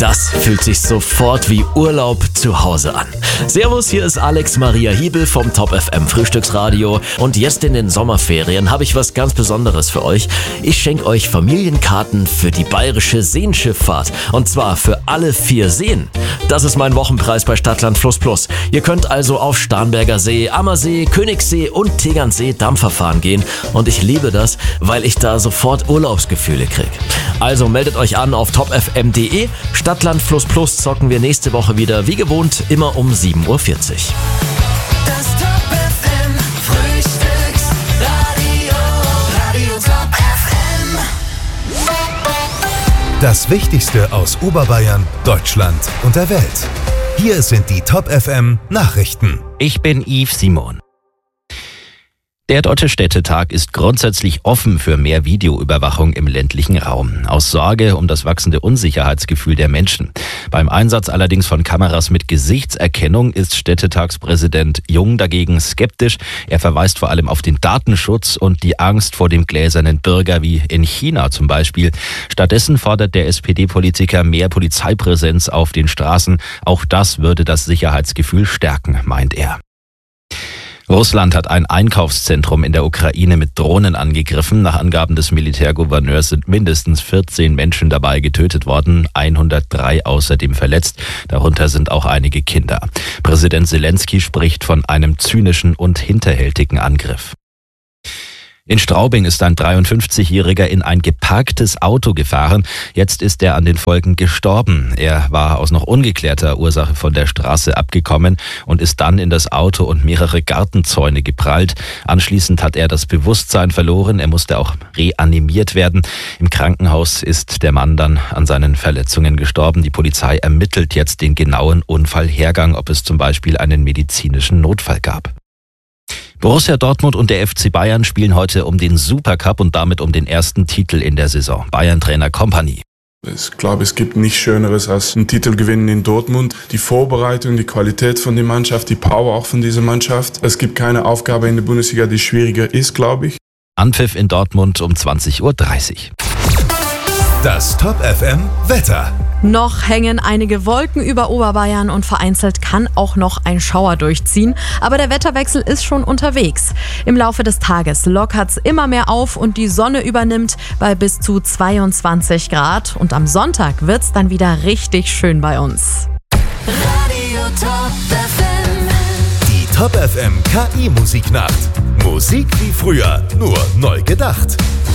Das fühlt sich sofort wie Urlaub zu Hause an. Servus, hier ist Alex Maria Hiebel vom Top FM Frühstücksradio. Und jetzt in den Sommerferien habe ich was ganz Besonderes für euch. Ich schenke euch Familienkarten für die bayerische Seenschifffahrt. Und zwar für alle 4 Seen. Das ist mein Wochenpreis bei Stadtland Fluss Plus. Ihr könnt also auf Starnberger See, Ammersee, Königssee und Tegernsee Dampfer fahren gehen. Und ich liebe das, weil ich da sofort Urlaubsgefühle kriege. Also meldet euch an auf topfm.de. Stadtland Fluss Plus zocken wir nächste Woche wieder, wie gewohnt, immer um 7:40 Uhr. Das Top FM Frühstücksradio, Radio Top FM. Das Wichtigste aus Oberbayern, Deutschland und der Welt. Hier sind die Top FM Nachrichten. Ich bin Yves Simon. Der Deutsche Städtetag ist grundsätzlich offen für mehr Videoüberwachung im ländlichen Raum, aus Sorge um das wachsende Unsicherheitsgefühl der Menschen. Beim Einsatz allerdings von Kameras mit Gesichtserkennung ist Städtetagspräsident Jung dagegen skeptisch. Er verweist vor allem auf den Datenschutz und die Angst vor dem gläsernen Bürger wie in China zum Beispiel. Stattdessen fordert der SPD-Politiker mehr Polizeipräsenz auf den Straßen. Auch das würde das Sicherheitsgefühl stärken, meint er. Russland hat ein Einkaufszentrum in der Ukraine mit Drohnen angegriffen. Nach Angaben des Militärgouverneurs sind mindestens 14 Menschen dabei getötet worden, 103 außerdem verletzt. Darunter sind auch einige Kinder. Präsident Zelensky spricht von einem zynischen und hinterhältigen Angriff. In Straubing ist ein 53-Jähriger in ein geparktes Auto gefahren. Jetzt ist er an den Folgen gestorben. Er war aus noch ungeklärter Ursache von der Straße abgekommen und ist dann in das Auto und mehrere Gartenzäune geprallt. Anschließend hat er das Bewusstsein verloren. Er musste auch reanimiert werden. Im Krankenhaus ist der Mann dann an seinen Verletzungen gestorben. Die Polizei ermittelt jetzt den genauen Unfallhergang, ob es zum Beispiel einen medizinischen Notfall gab. Borussia Dortmund und der FC Bayern spielen heute um den Supercup und damit um den ersten Titel in der Saison. Bayern-Trainer Kompany. Ich glaube, es gibt nichts Schöneres als einen Titel gewinnen in Dortmund. Die Vorbereitung, die Qualität von der Mannschaft, die Power auch von dieser Mannschaft. Es gibt keine Aufgabe in der Bundesliga, die schwieriger ist, glaube ich. Anpfiff in Dortmund um 20:30 Uhr. Das Top FM Wetter. Noch hängen einige Wolken über Oberbayern und vereinzelt kann auch noch ein Schauer durchziehen. Aber der Wetterwechsel ist schon unterwegs. Im Laufe des Tages lockert's immer mehr auf und die Sonne übernimmt bei bis zu 22 Grad. Und am Sonntag wird's dann wieder richtig schön bei uns. Radio Top FM. Die Top FM KI Musiknacht. Musik wie früher, nur neu gedacht.